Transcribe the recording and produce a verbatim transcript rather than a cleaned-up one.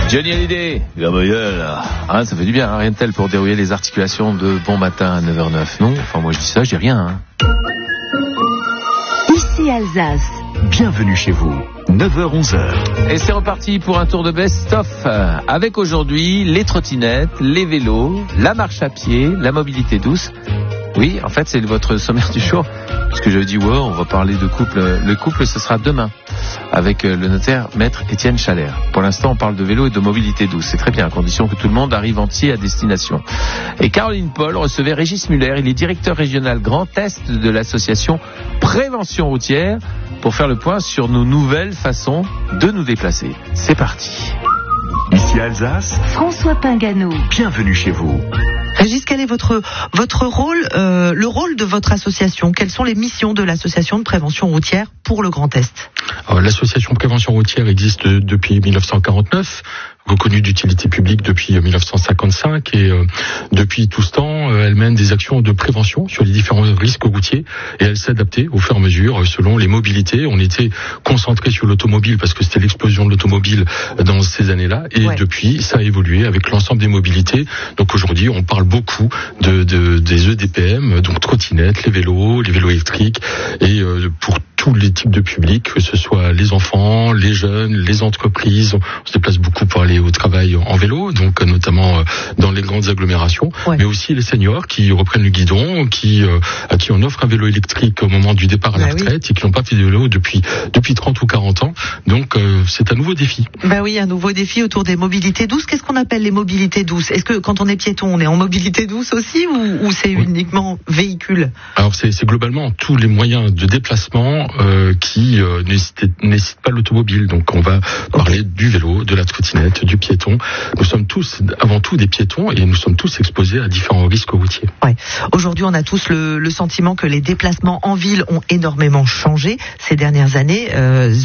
Johnny Hallyday, Gabriel, ah, ça fait du bien, hein, rien de tel pour dérouiller les articulations de Bon Matin à neuf heures zéro neuf. Non, enfin moi je dis ça, je dis rien. Hein. Ici Alsace. Bienvenue chez vous, neuf heures onze heures. Et c'est reparti pour un tour de best-of, euh, avec aujourd'hui les trottinettes, les vélos, la marche à pied, la mobilité douce. Oui, en fait c'est votre sommaire du jour, parce que je dis ouais, on va parler de couple. Le couple ce sera demain, avec le notaire maître Étienne Chalère. Pour l'instant on parle de vélo et de mobilité douce, c'est très bien, à condition que tout le monde arrive entier à destination. Et Caroline Paul recevait Régis Muller, il est directeur régional Grand Est de l'association Prévention Routière, pour faire le point sur nos nouvelles façons de nous déplacer. C'est parti. Ici Alsace, François Pingano. Bienvenue chez vous. Régis, quel est votre votre rôle, euh, le rôle de votre association? Quelles sont les missions de l'association de prévention routière pour le Grand Est? Alors, l'association Prévention Routière existe depuis mille neuf cent quarante-neuf, reconnue d'utilité publique depuis mille neuf cent cinquante-cinq, et euh, depuis tout ce temps, euh, elle mène des actions de prévention sur les différents risques routiers, et elle s'est adaptée au fur et à mesure selon les mobilités. On était concentré sur l'automobile parce que c'était l'explosion de l'automobile dans ces années-là, et ouais. Depuis ça a évolué avec l'ensemble des mobilités. Donc aujourd'hui on parle beaucoup de, de des E D P M, donc trottinettes, les vélos, les vélos électriques, et euh, pour tous les types de publics, que ce soit les enfants, les jeunes, les entreprises. On se déplace beaucoup pour aller au travail en vélo, donc notamment dans les grandes agglomérations, ouais. Mais aussi les seniors qui reprennent le guidon, qui euh, à qui on offre un vélo électrique au moment du départ à la bah retraite, oui. Et qui n'ont pas fait de vélo depuis depuis trente ou quarante ans. Donc euh, c'est un nouveau défi. Bah oui, un nouveau défi autour des mobilités douces. Qu'est-ce qu'on appelle les mobilités douces? Est-ce que quand on est piéton, on est en mobilité douce aussi, ou, ou c'est oui. uniquement véhicule? Alors c'est, c'est globalement tous les moyens de déplacement Euh, qui euh, nécessite, nécessite pas l'automobile. Donc on va parler okay. du vélo, de la trottinette, du piéton. Nous sommes tous avant tout des piétons et nous sommes tous exposés à différents risques routiers. Ouais. Aujourd'hui, on a tous le, le sentiment que les déplacements en ville ont énormément changé ces dernières années. Euh,